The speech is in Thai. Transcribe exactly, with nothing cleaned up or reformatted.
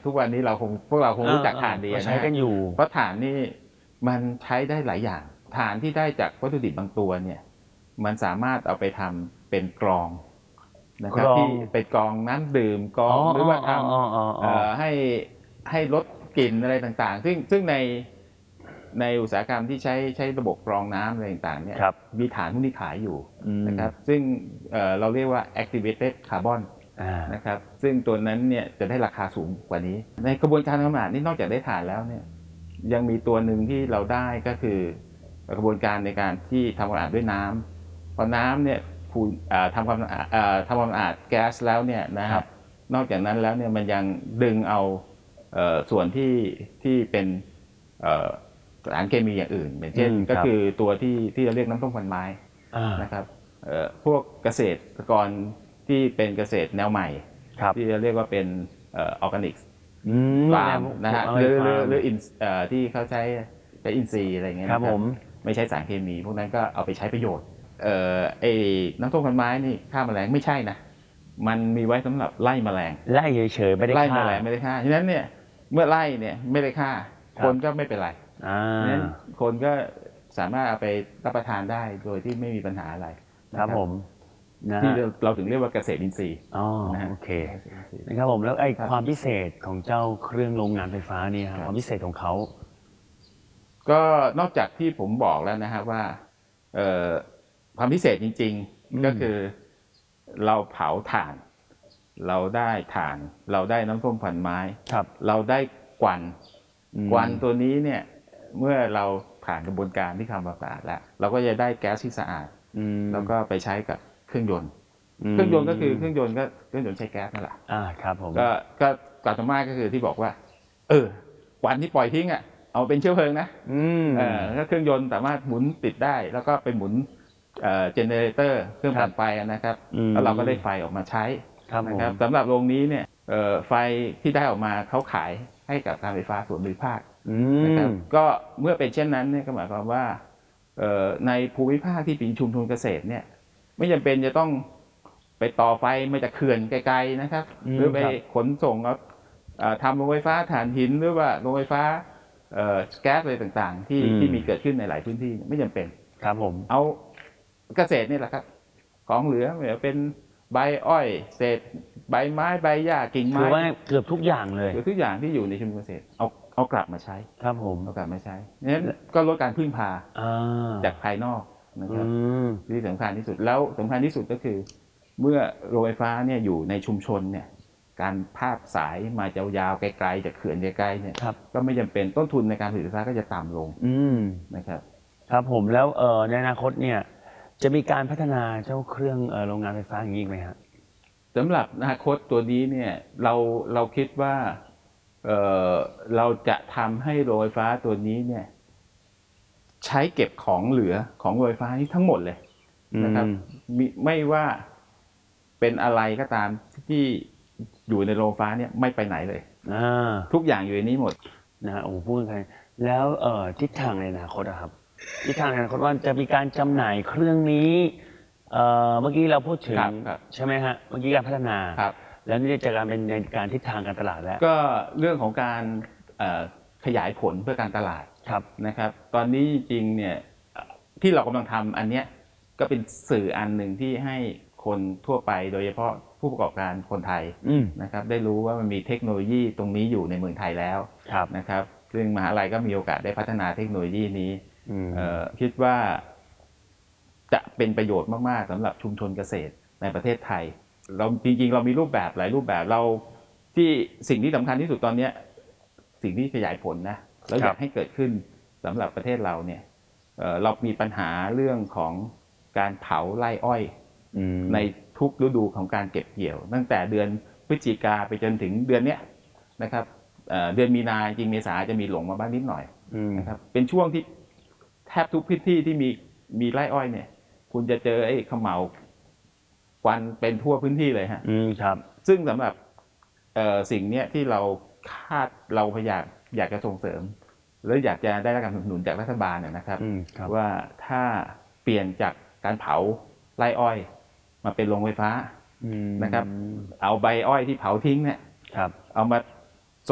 ทุกวันนี้เราคงพวกเราคงรู้จักถ่านดีนะใช้กันอยู่เพราะถ่านนี่มันใช้ได้หลายอย่างถ่านที่ได้จากวัตถุดิบบางตัวเนี่ยมันสามารถเอาไปทำเป็นกรองนะครับที่เป็นกรองน้ำดื่มกรองหรือว่าทำให้ให้ลดกลิ่นอะไรต่างๆซึ่งซึ่งในในอุตสาหกรรมที่ใช้ใช้ระบบกรองน้ำอะไรต่างๆเนี่ยมีฐานพวกนี้ขายอยู่นะครับซึ่งเราเรียกว่า activated carbon นะครับซึ่งตัวนั้นเนี่ยจะได้ราคาสูงกว่านี้ในกระบวนการทำความสะอาดนี่นอกจากได้ถ่านแล้วเนี่ยยังมีตัวหนึ่งที่เราได้ก็คือกระบวนการในการที่ทำความสะอาดด้วยน้ำพอน้ำเนี่ยคุณทำความสะอาดทำความสะอาดแก๊สแล้วเนี่ยนะครับนอกจากนั้นแล้วเนี่ยมันยังดึงเอาส่วนที่ที่เป็นสารเคมีอย่างอื่นอย่างเช่นก็คือตัวที่ที่เราเรียกน้ำส้มควันไม้นะครับพวกเกษตรกรที่เป็นเกษตรแนวใหม่ที่เราเรียกว่าเป็นออร์แกนิกฟาร์มนะฮะหรือหรือที่เขาใช้ใช้อินทรีย์อะไรเงี้ยนะครับไม่ใช้สารเคมีพวกนั้นก็เอาไปใช้ประโยชน์เอ่อไอ้น้ำส้มควันไม้นี่ฆ่าแมลงไม่ใช่นะมันมีไว้สำหรับไล่แมลงไล่เฉยๆไม่ได้ฆ่าไล่แมลงไม่ได้ฆ่าฉะนั้นเนี่ยเมื่อไล่เนี่ยไม่ได้ฆ่าคนก็ไม่เป็นไรฉะนั้นคนก็สามารถเอาไปรับประทานได้โดยที่ไม่มีปัญหาอะไรครับผมที่เราถึงเรียกว่าเกษตรอินทรีย์อ๋อโอเคนะครับผมแล้วไอ้ความพิเศษของเจ้าเครื่องโรงงานไฟฟ้านี่ครับความพิเศษของเขาก็นอกจากที่ผมบอกแล้วนะครับว่าความพิเศษจริงๆก็คือเราเผาถ่านเราได้ถ่านเราได้น้ำส้มควันไม้เราได้ควันควันตัวนี้เนี่ยเมื่อเราผ่านกระบวนการที่ทำความสะอาดแล้วเราก็จะได้แก๊สที่สะอาดแล้วก็ไปใช้กับเครื่องยนต์เครื่องยนต์ก็คือเครื่องยนต์ก็เครื่องยนต์ใช้แก๊สนั่นแหละอ่าครับผมก็ก็กล่าวมาก็คือที่บอกว่าเออควันที่ปล่อยทิ้งอ่ะเอาเป็นเชื้อเพลิงนะเออถ้าเครื่องยนต์สามารถหมุนติดได้แล้วก็ไปหมุนเอ่อเจเนเรเตอร์เครื่องปั่นไฟนะครับแล้วเราก็ได้ไฟออกมาใช้นะครับสำหรับโรงนี้เนี่ยเอ่อไฟที่ได้ออกมาเขาขายให้กับการไฟฟ้าส่วนภูมิภาคนะครับก็เมื่อเป็นเช่นนั้นเนี่ยก็หมายความว่าในภูมิภาคที่เป็นชุมชนเกษตรเนี่ยไม่จำเป็นจะต้องไปต่อไฟมาจากเขื่อนไกลๆนะครับหรือไปขนส่งเอาทำโรงไฟฟ้าถ่านหินหรือว่าโรงไฟฟ้าแก๊สอะไรต่างๆที่ที่มีเกิดขึ้นในหลายพื้นที่ไม่จำเป็นครับผมเอาเกษตรนี่แหละครับของเหลือไม่ว่าเป็นใบอ้อยเศษใบไม้ใบหญ้ากิ่งไม้คือว่าเกือบทุกอย่างเลยเกือบทุกอย่างที่อยู่ในชุมชนเกษตรเอาเอากลับมาใช้ครับผมเอากลับมาใช้นั้นก็ลดการพึ่งพาจากภายนอกนะครับที่สำคัญที่สุดแล้วสำคัญที่สุดก็คือเมื่อโรงไฟฟ้าเนี่ยอยู่ในชุมชนเนี่ยการพาดสายมาเจ้ายาวไกลๆจากเขื่อนไกลๆเนี่ยก็ไม่จำเป็นต้นทุนในการผลิตไฟฟ้าก็จะต่ำลงนะครับครับผมแล้วเออในอนาคตเนี่ยจะมีการพัฒนาเจ้าเครื่องโรงงานไฟฟ้าอย่างนี้ไหมครับสำหรับอนาคตตัวนี้เนี่ยเราเราคิดว่าเออเราจะทำให้โรงไฟฟ้าตัวนี้เนี่ยใช้เก็บของเหลือของโรงไฟฟ้านี้ทั้งหมดเลยนะครับไม่ว่าเป็นอะไรก็ตามที่อยู่ในโรงไฟฟ้าเนี่ยไม่ไปไหนเลยทุกอย่างอยู่ในนี้หมดนะโอ้พูดกันแล้วเอ่อทิศทางในอนาคตอะครับทิศทางในอนาคตว่าจะมีการจำหน่ายเครื่องนี้เอ่อเมื่อกี้เราพูดถึงใช่ไหมฮะเมื่อกี้การพัฒนาแล้วนี่จะการเป็นในการทิศทางการตลาดแล้วก็เรื่องของการขยายผลเพื่อการตลาดนะครับตอนนี้จริงๆเนี่ยที่เรากำลังทำอันเนี้ยก็เป็นสื่ออันหนึ่งที่ให้คนทั่วไปโดยเฉพาะผู้ประกอบการคนไทยนะครับได้รู้ว่ามันมีเทคโนโลยีตรงนี้อยู่ในเมืองไทยแล้วนะครับซึ่งมหาลัยก็มีโอกาสได้พัฒนาเทคโนโลยีนี้คิดว่าจะเป็นประโยชน์มากๆสำหรับชุมชนเกษตรในประเทศไทยเราจริงๆเรามีรูปแบบหลายรูปแบบเราที่สิ่งที่สำคัญที่สุดตอนนี้สิ่งที่ขยายผลนะแล้วอยากให้เกิดขึ้นสำหรับประเทศเราเนี่ยเรามีปัญหาเรื่องของการเผาไร่อ้อยในทุกฤดูของการเก็บเกี่ยวตั้งแต่เดือนพฤศจิกาไปจนถึงเดือนนี้นะครับเดือนมีนาจริงเมษาจะมีหลงมาบ้างนิดหน่อยนะครับเป็นช่วงที่แทบทุกพื้นที่ที่มีมีไร่อ้อยเนี่ยคุณจะเจอไอ้เขม่าควันเป็นทั่วพื้นที่เลยฮะครับซึ่งสำหรับสิ่งนี้ที่เราคาดเราพยายามอยากจะส่งเสริมแล้วอยากจะได้รับการสนับสนุนจากรัฐบาลนะครับว่าถ้าเปลี่ยนจากการเผาไร่อ้อยมาเป็นโรงไฟฟ้านะครับเอาใบอ้อยที่เผาทิ้งเนี่ยเอามา